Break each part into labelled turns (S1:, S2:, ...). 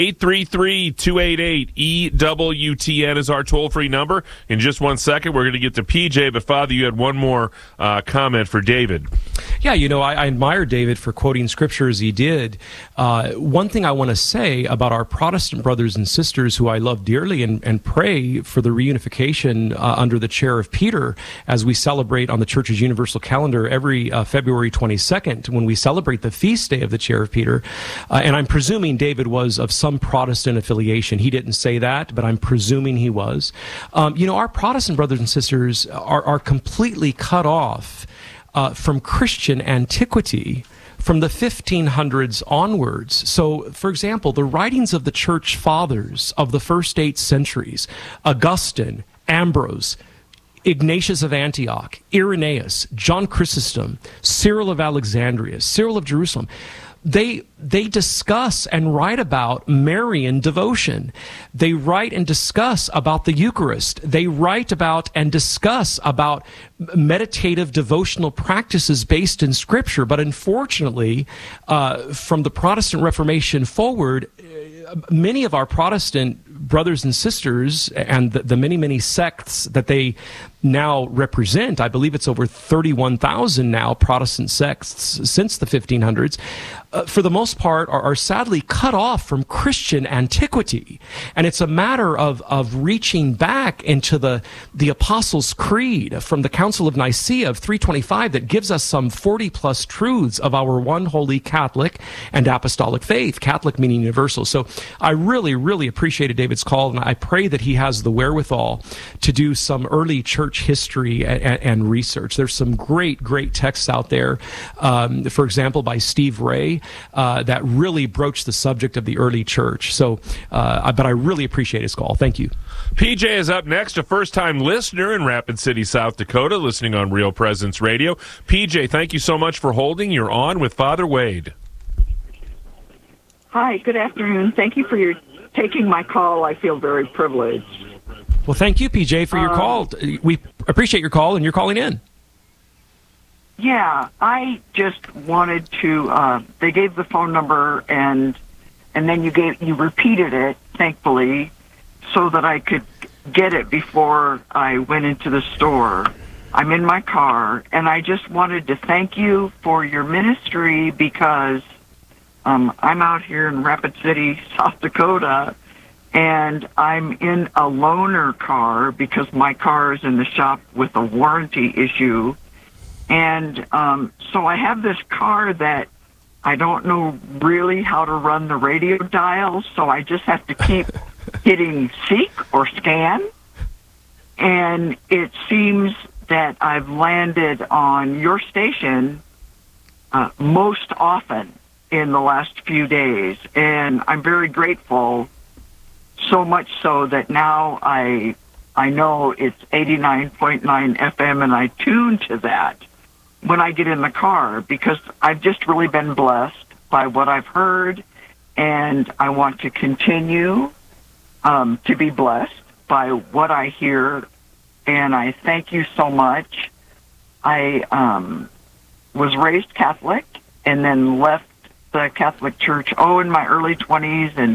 S1: 833-288-EWTN is our toll-free number. In just 1 second, we're going to get to PJ, but Father, you had one more comment for David.
S2: Yeah, I admire David for quoting scripture as he did. One thing I want to say about our Protestant brothers and sisters who I love dearly and pray for the reunification under the chair of Peter as we celebrate on the Church's Universal Calendar every February 22nd when we celebrate the feast day of the chair of Peter. And I'm presuming David was of some Protestant affiliation. He didn't say that, but I'm presuming he was. Our Protestant brothers and sisters are completely cut off from Christian antiquity from the 1500s onwards. So, for example, the writings of the church fathers of the first 8 centuries, Augustine, Ambrose, Ignatius of Antioch, Irenaeus, John Chrysostom, Cyril of Alexandria, Cyril of Jerusalem, they discuss and write about Marian devotion. They write and discuss about the Eucharist. They write about and discuss about meditative devotional practices based in Scripture. But unfortunately, from the Protestant Reformation forward, many of our Protestant brothers and sisters and the many, many sects that they now represent, I believe it's over 31,000 now Protestant sects since the 1500s, for the most part are sadly cut off from Christian antiquity. And it's a matter of reaching back into the Apostles' Creed from the Council of Nicaea of 325 that gives us some 40-plus truths of our one holy Catholic and apostolic faith, Catholic meaning universal. So I really, really appreciated David's call, and I pray that he has the wherewithal to do some early church history and research. There's some great, great texts out there, for example, by Steve Ray, that really broached the subject of the early church. So, but I really appreciate his call. Thank you.
S1: PJ is up next, a first-time listener in Rapid City, South Dakota, listening on Real Presence Radio. PJ, thank you so much for holding. You're on with Father Wade.
S3: Hi, good afternoon. Thank you for taking my call. I feel very privileged.
S2: Well, thank you, PJ, for your call. We appreciate your call, and you're calling in.
S3: Yeah, I just wanted to. They gave the phone number, and then you repeated it, thankfully, so that I could get it before I went into the store. I'm in my car, and I just wanted to thank you for your ministry because I'm out here in Rapid City, South Dakota, and I'm in a loaner car because my car is in the shop with a warranty issue. And so I have this car that I don't know really how to run the radio dial, so I just have to keep hitting seek or scan. And it seems that I've landed on your station most often in the last few days. And I'm very grateful, so much so that now I know it's 89.9 FM, and I tune to that when I get in the car because I've just really been blessed by what I've heard, and I want to continue to be blessed by what I hear, and I thank you so much. I was raised Catholic and then left the Catholic Church, in my early 20s,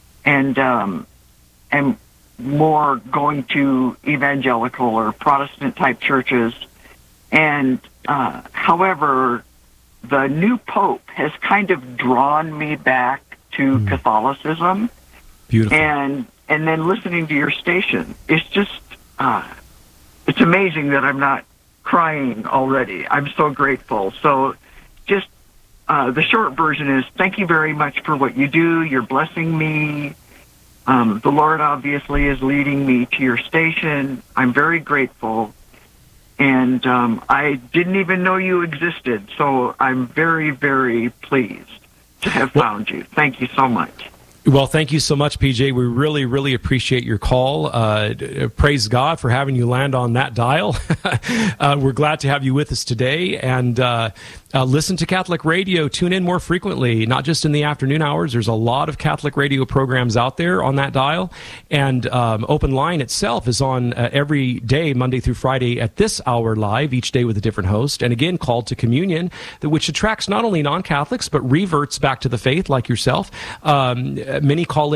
S3: and more going to evangelical or Protestant-type churches. And however, the new Pope has kind of drawn me back to Catholicism.
S2: Beautiful.
S3: And then listening to your station, it's just, it's amazing that I'm not crying already. I'm so grateful. So just the short version is thank you very much for what you do. You're blessing me. The Lord obviously is leading me to your station. I'm very grateful. And I didn't even know you existed, so I'm very, very pleased to have found you. Thank you so much.
S2: Well, thank you so much, PJ. We really, really appreciate your call. Praise God for having you land on that dial. We're glad to have you with us today. And Listen to Catholic radio. Tune in more frequently, not just in the afternoon hours. There's a lot of Catholic radio programs out there on that dial. And Open Line itself is on every day, Monday through Friday, at this hour live, each day with a different host. And again, Called to Communion, which attracts not only non-Catholics, but reverts back to the faith like yourself. Many call